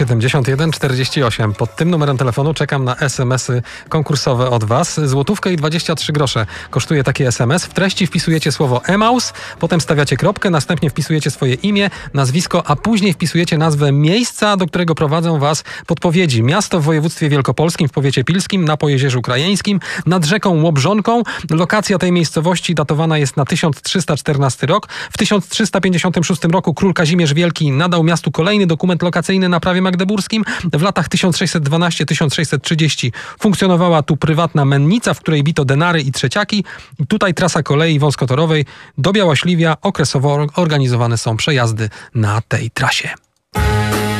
71 48. Pod tym numerem telefonu czekam na SMS-y konkursowe od Was. Złotówkę i 23 grosze kosztuje taki SMS. W treści wpisujecie słowo Emaus, potem stawiacie kropkę, następnie wpisujecie swoje imię, nazwisko, a później wpisujecie nazwę miejsca, do którego prowadzą Was podpowiedzi. Miasto w województwie wielkopolskim, w powiecie pilskim, na Pojezierzu Krajeńskim, nad rzeką Łobrzonką. Lokacja tej miejscowości datowana jest na 1314 rok. W 1356 roku król Kazimierz Wielki nadał miastu kolejny dokument lokacyjny na prawie magdeburskim. W latach 1612-1630 funkcjonowała tu prywatna mennica, w której bito denary i trzeciaki. I tutaj trasa kolei wąskotorowej do Białośliwia. Okresowo organizowane są przejazdy na tej trasie.